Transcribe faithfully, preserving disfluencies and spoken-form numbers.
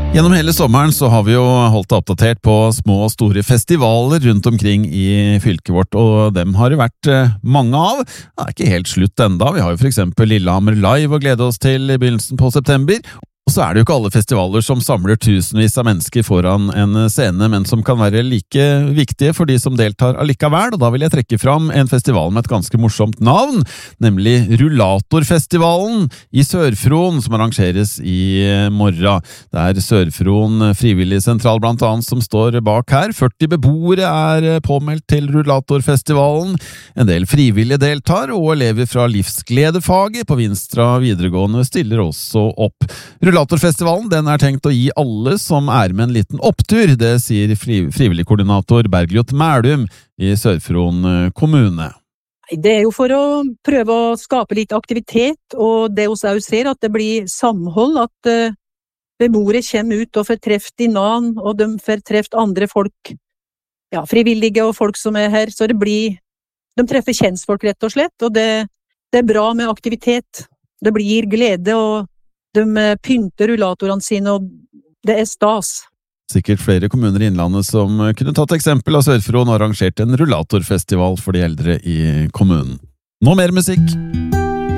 Gjennom hele sommeren så har vi jo holdt deg oppdatert på små og store festivaler rundt omkring i fylket vårt, og dem har det vært mange av. Det er ikke helt slutt enda. Vi har jo for eksempel Lillehammer Live å glede oss til i begynnelsen på september. Og så er det jo ikke alle festivaler som samler tusenvis av mennesker foran en scene, men som kan være like viktige for de som deltar allikevel, og da vil jeg trekke fram en festival med et ganske morsomt navn, nemlig Rullatorfestivalen i Sør-Fron, som arrangeres i morgen. Det er Sør-Fron frivillig sentral blant annet som står bak her. førti beboere er påmeldt til Rullatorfestivalen. En del frivillige deltar, og elever fra livsgledefaget på Vinstra videregående stiller også opp. Rullatorfestivalen den er tenkt å gi alle som er med en liten opptur, det sier frivillig koordinator Bergljot Mælum i Sør-Fron kommune. Det er jo for å prøve å skape litt aktivitet, og det hos oss ser at det blir samhold, at uh, beboere kommer ut og får treft i nan, og de får treft andre folk, ja, frivillige og folk som er her, så det blir, de treffer kjensfolk rett og slett, og det, det er bra med aktivitet. Det blir glede, og de pynter rullatorene sine, og det er stas. Sikkert flere kommuner i Innlandet som kunne tatt eksempel av Sør-Fron og arrangert en rullatorfestival for de eldre i kommunen. Nå mer musikk!